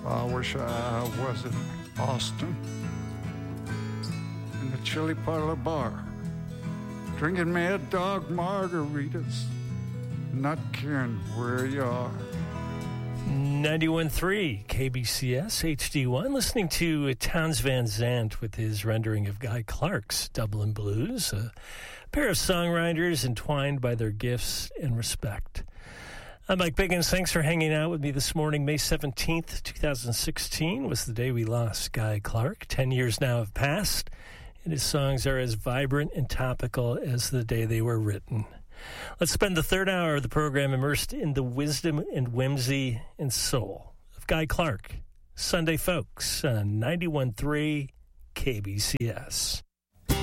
I wish I was in Austin, in the Chili Parlor bar, drinking Mad Dog margaritas, not caring where you are. 91.3 KBCS HD1, listening to Townes Van Zandt with his rendering of Guy Clark's Dublin Blues, a pair of songwriters entwined by their gifts and respect. I'm Mike Biggins. Thanks for hanging out with me this morning. May 17th, 2016 was the day we lost Guy Clark. 10 years now have passed, and his songs are as vibrant and topical as the day they were written. Let's spend the third hour of the program immersed in the wisdom and whimsy and soul of Guy Clark. Sunday Folks on 91.3 KBCS.